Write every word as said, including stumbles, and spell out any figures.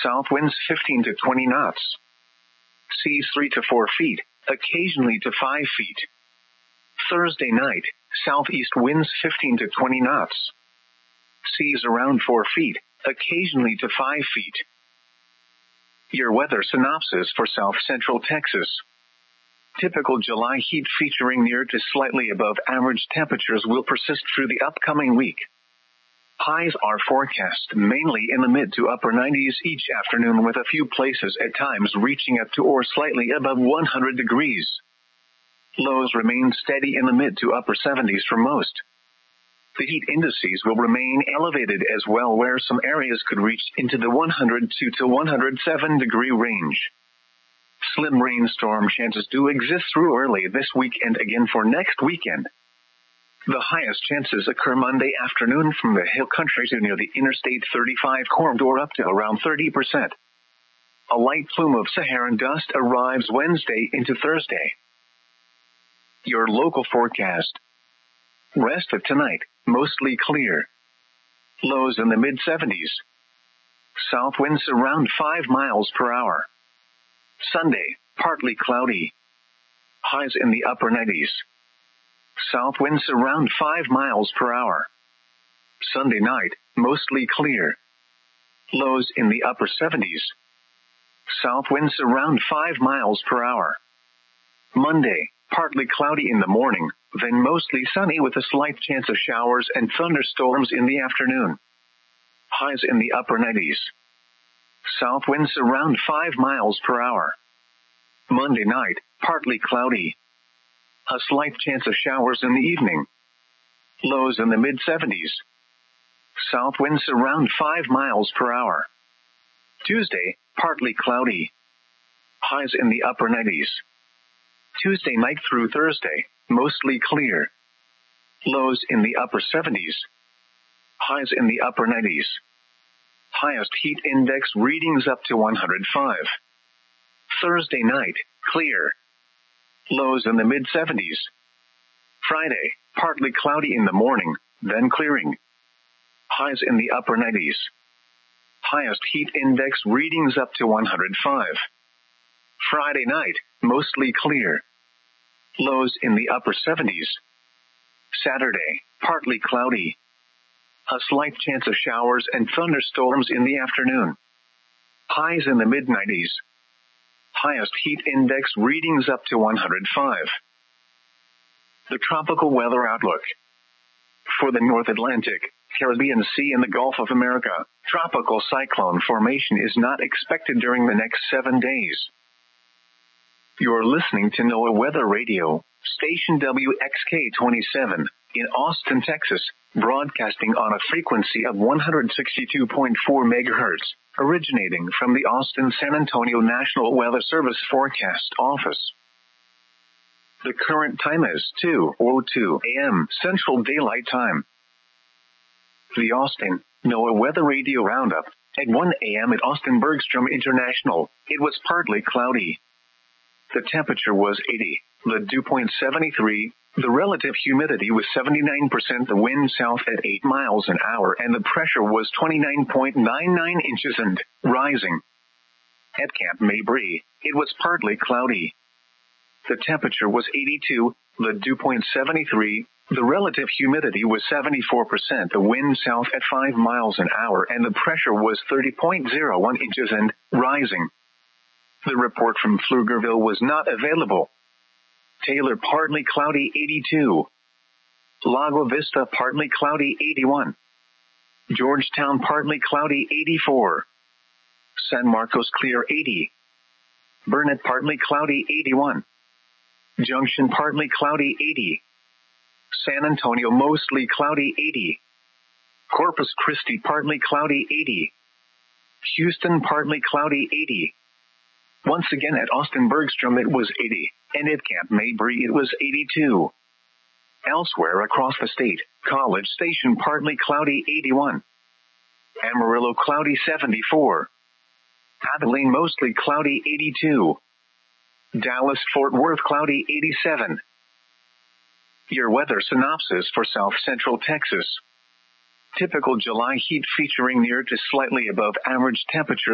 South winds fifteen to twenty knots. Seas three to four feet, occasionally to five feet. Thursday night, southeast winds fifteen to twenty knots. Seas around four feet, occasionally to five feet. Your weather synopsis for South Central Texas. Typical July heat featuring near to slightly above average temperatures will persist through the upcoming week. Highs are forecast mainly in the mid to upper nineties each afternoon, with a few places at times reaching up to or slightly above one hundred degrees. Lows remain steady in the mid to upper seventies for most. The heat indices will remain elevated as well, where some areas could reach into the one hundred two to one hundred seven degree range. Slim rainstorm chances do exist through early this week and again for next weekend. The highest chances occur Monday afternoon from the hill country to near the Interstate thirty-five corridor up to around thirty percent. A light plume of Saharan dust arrives Wednesday into Thursday. Your local forecast. Rest of tonight, mostly clear. Lows in the mid seventies. South winds around five miles per hour. Sunday, partly cloudy. Highs in the upper nineties. South winds around five miles per hour. Sunday night, mostly clear. Lows in the upper seventies. South winds around five miles per hour. Monday, partly cloudy in the morning, then mostly sunny with a slight chance of showers and thunderstorms in the afternoon. Highs in the upper nineties. South winds around five miles per hour. Monday night, partly cloudy. A slight chance of showers in the evening. Lows in the mid seventies. South winds around five miles per hour. Tuesday, partly cloudy. Highs in the upper nineties. Tuesday night through Thursday, mostly clear. Lows in the upper seventies. Highs in the upper nineties. Highest heat index readings up to one hundred five. Thursday night, clear. Lows in the mid seventies. Friday, partly cloudy in the morning, then clearing. Highs in the upper nineties. Highest heat index readings up to one hundred five. Friday night, mostly clear. Lows in the upper seventies. Saturday, partly cloudy. A slight chance of showers and thunderstorms in the afternoon. Highs in the mid nineties. Highest heat index readings up to one hundred five. The tropical weather outlook. For the North Atlantic, Caribbean Sea and the Gulf of America, tropical cyclone formation is not expected during the next seven days. You're listening to NOAA Weather Radio, station W X K twenty-seven, in Austin, Texas, broadcasting on a frequency of one hundred sixty-two point four megahertz, originating from the Austin-San Antonio National Weather Service Forecast Office. The current time is two oh two a.m. Central Daylight Time. The Austin NOAA Weather Radio Roundup. At one a.m. at Austin Bergstrom International, it was partly cloudy. The temperature was eighty, the dew point seventy-three, the relative humidity was seventy-nine percent, the wind south at eight miles an hour, and the pressure was twenty-nine point nine nine inches and rising. At Camp Mabry, it was partly cloudy. The temperature was eighty-two, the dew point seventy-three, the relative humidity was seventy-four percent, the wind south at five miles an hour, and the pressure was thirty point zero one inches and rising. The report from Pflugerville was not available. Taylor partly cloudy eighty-two. Lago Vista partly cloudy eighty-one. Georgetown partly cloudy eighty-four. San Marcos clear eighty. Burnett partly cloudy eighty-one. Junction partly cloudy eighty. San Antonio mostly cloudy eighty. Corpus Christi partly cloudy eighty. Houston partly cloudy eighty. Once again at Austin Bergstrom it was eighty, and at Camp Mabry it was eighty-two. Elsewhere across the state, College Station partly cloudy eighty-one. Amarillo cloudy seventy-four. Abilene mostly cloudy eighty-two. Dallas Fort Worth cloudy eighty-seven. Your weather synopsis for South Central Texas. Typical July heat featuring near to slightly above average temperatures.